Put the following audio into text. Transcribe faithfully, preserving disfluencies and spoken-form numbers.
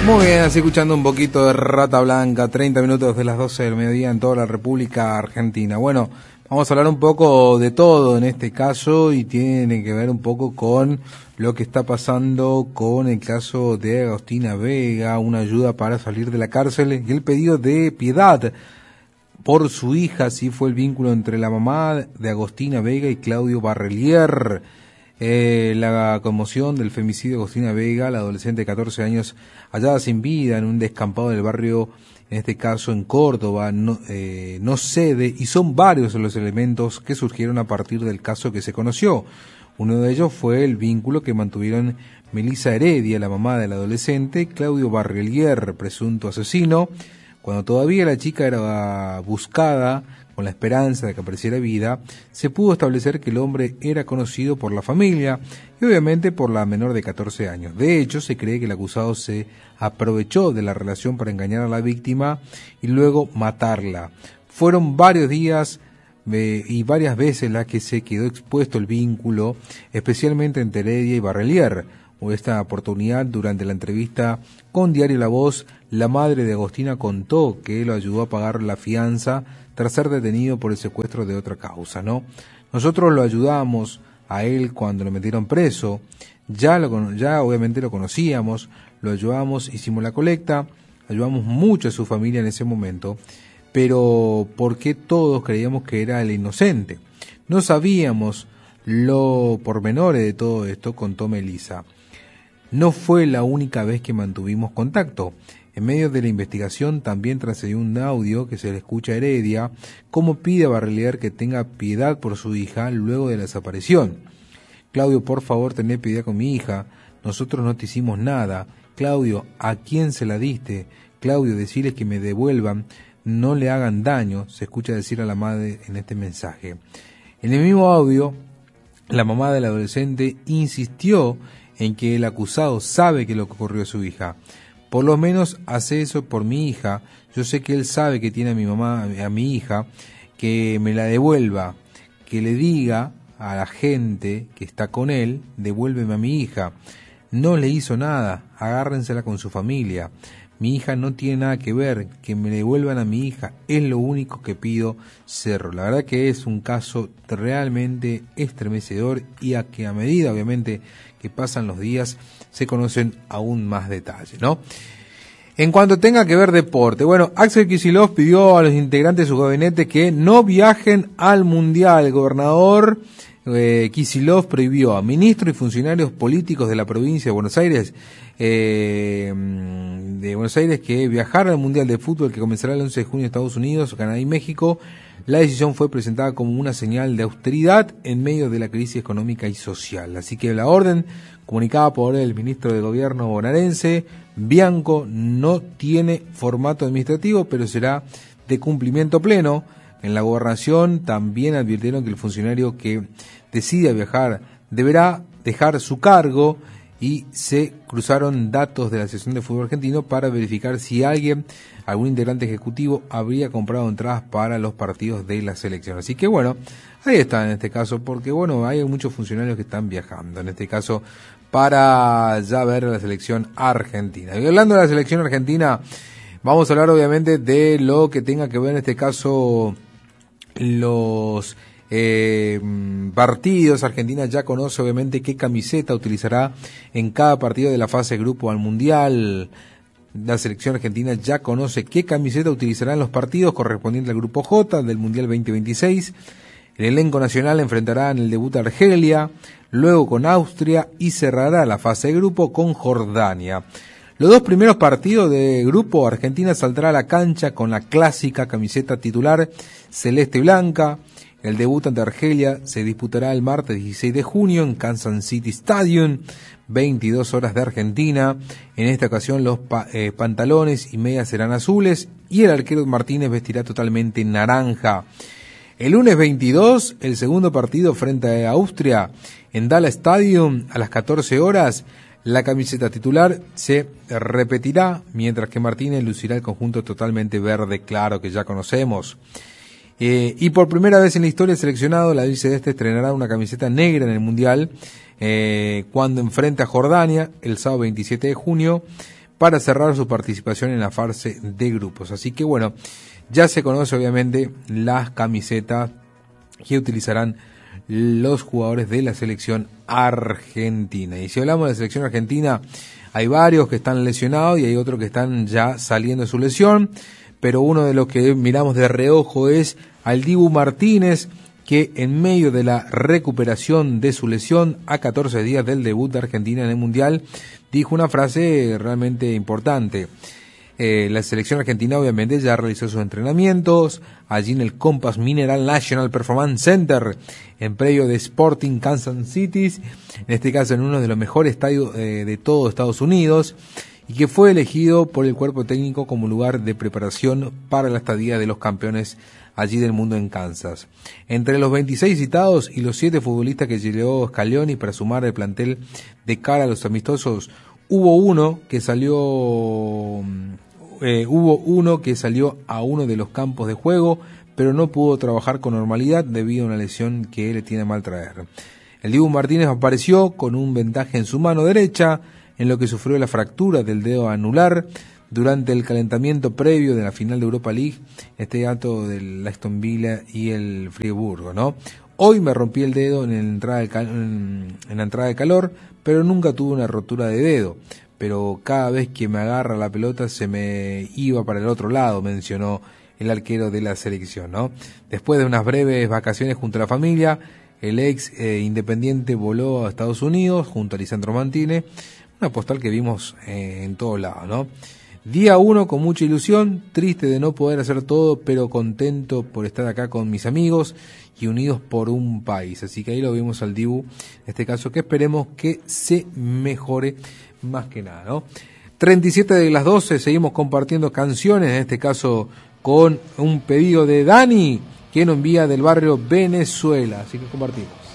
Muy bien, así escuchando un poquito de Rata Blanca, treinta minutos de las doce del mediodía en toda la República Argentina. Bueno, vamos a hablar un poco de todo en este caso y tiene que ver un poco con lo que está pasando con el caso de Agostina Vega, una ayuda para salir de la cárcel y el pedido de piedad por su hija. Así fue el vínculo entre la mamá de Agostina Vega y Claudio Barrelier. Eh, la conmoción del femicidio de Agostina Vega, la adolescente de catorce años hallada sin vida en un descampado del barrio, en este caso en Córdoba, no, eh, no cede, y son varios los elementos que surgieron a partir del caso que se conoció. Uno de ellos fue el vínculo que mantuvieron Melissa Heredia, la mamá del adolescente, Claudio Barrelier, presunto asesino, cuando todavía la chica era buscada con la esperanza de que apareciera vida. Se pudo establecer que el hombre era conocido por la familia y obviamente por la menor de catorce años. De hecho, se cree que el acusado se aprovechó de la relación para engañar a la víctima y luego matarla. Fueron varios días eh, y varias veces las que se quedó expuesto el vínculo, especialmente entre Heredia y Barrelier. O esta oportunidad, durante la entrevista con Diario La Voz, la madre de Agostina contó que lo ayudó a pagar la fianza tras ser detenido por el secuestro de otra causa, ¿no? Nosotros lo ayudamos a él cuando lo metieron preso, ya lo ya obviamente lo conocíamos, lo ayudamos, hicimos la colecta, ayudamos mucho a su familia en ese momento, pero porque todos creíamos que era el inocente. No sabíamos lo pormenores de todo esto, contó Melissa. No fue la única vez que mantuvimos contacto. En medio de la investigación también trascendió un audio que se le escucha a Heredia, cómo pide a Barrelier que tenga piedad por su hija luego de la desaparición. Claudio, por favor, tené piedad con mi hija. Nosotros no te hicimos nada. Claudio, ¿a quién se la diste? Claudio, decirles que me devuelvan, no le hagan daño, se escucha decir a la madre en este mensaje. En el mismo audio, la mamá del adolescente insistió en que el acusado sabe que lo que ocurrió a su hija. Por lo menos hace eso por mi hija. Yo sé que él sabe que tiene a mi mamá, a mi hija, que me la devuelva, que le diga a la gente que está con él, devuélveme a mi hija. No le hizo nada, agárrensela con su familia. Mi hija no tiene nada que ver, que me devuelvan a mi hija, es lo único que pido, Cerro. La verdad que es un caso realmente estremecedor y a que a medida, obviamente, que pasan los días, se conocen aún más detalles, ¿no? En cuanto tenga que ver deporte, bueno, Axel Kicillof pidió a los integrantes de su gabinete que no viajen al Mundial. El gobernador eh, Kicillof prohibió a ministros y funcionarios políticos de la provincia de Buenos Aires, eh, de Buenos Aires, que viajaran al Mundial de Fútbol que comenzará el once de junio en Estados Unidos, Canadá y México. La decisión fue presentada como una señal de austeridad en medio de la crisis económica y social. Así que la orden, comunicada por el ministro de Gobierno bonaerense, Bianco, no tiene formato administrativo, pero será de cumplimiento pleno. En la gobernación también advirtieron que el funcionario que decida viajar deberá dejar su cargo, y se cruzaron datos de la Asociación de Fútbol Argentino para verificar si alguien, algún integrante ejecutivo, habría comprado entradas para los partidos de la selección. Así que bueno, ahí está en este caso, porque bueno, hay muchos funcionarios que están viajando, en este caso, para ya ver la selección argentina. Y hablando de la selección argentina, vamos a hablar obviamente de lo que tenga que ver en este caso los Eh, partidos. Argentina ya conoce obviamente qué camiseta utilizará en cada partido de la fase de grupo al Mundial. La selección argentina ya conoce qué camiseta utilizará en los partidos correspondientes al grupo J del Mundial veinte veintiséis. El elenco nacional enfrentará en el debut a Argelia, luego con Austria y cerrará la fase de grupo con Jordania. Los dos primeros partidos de grupo, Argentina saldrá a la cancha con la clásica camiseta titular celeste y blanca. El debut ante Argelia se disputará el martes dieciséis de junio en Kansas City Stadium, veintidós horas de Argentina. En esta ocasión los pa- eh, pantalones y medias serán azules y el arquero Martínez vestirá totalmente naranja. El lunes veintidós, el segundo partido frente a Austria en Dallas Stadium a las catorce horas. La camiseta titular se repetirá, mientras que Martínez lucirá el conjunto totalmente verde claro que ya conocemos. Eh, y por primera vez en la historia, el seleccionado, la albiceleste, estrenará una camiseta negra en el Mundial eh, cuando enfrenta a Jordania el sábado veintisiete de junio. para cerrar su participación en la fase de grupos. Así que bueno, ya se conoce obviamente las camisetas que utilizarán los jugadores de la selección argentina. Y si hablamos de la selección argentina, hay varios que están lesionados y hay otros que están ya saliendo de su lesión, pero uno de los que miramos de reojo es al Dibu Martínez, que en medio de la recuperación de su lesión a catorce días del debut de Argentina en el Mundial, dijo una frase realmente importante. Eh, la selección argentina obviamente ya realizó sus entrenamientos allí en el Compass Mineral National Performance Center, en predio de Sporting Kansas City, en este caso en uno de los mejores estadios eh, de todo Estados Unidos, y que fue elegido por el cuerpo técnico como lugar de preparación para la estadía de los campeones allí del mundo en Kansas. Entre los veintiséis citados y los siete futbolistas que llegó Scaloni para sumar el plantel de cara a los amistosos, hubo uno que salió eh, hubo uno que salió a uno de los campos de juego, pero no pudo trabajar con normalidad debido a una lesión que le tiene mal traer. El Dibu Martínez apareció con un vendaje en su mano derecha, en lo que sufrió la fractura del dedo anular durante el calentamiento previo de la final de Europa League, este dato del Aston Villa y el Friburgo, ¿no? Hoy me rompí el dedo en, el entrada de cal- en, en la entrada de calor, pero nunca tuve una rotura de dedo. Pero cada vez que me agarra la pelota se me iba para el otro lado, mencionó el arquero de la selección, ¿no? Después de unas breves vacaciones junto a la familia, el ex eh, Independiente voló a Estados Unidos junto a Lisandro Martínez, una postal que vimos eh, en todos lados, ¿no? Día uno con mucha ilusión, triste de no poder hacer todo, pero contento por estar acá con mis amigos y unidos por un país. Así que ahí lo vimos al Dibu, en este caso, que esperemos que se mejore más que nada, ¿no? treinta y siete de las doce, seguimos compartiendo canciones, en este caso con un pedido de Dani, que nos envía del barrio Venezuela. Así que compartimos.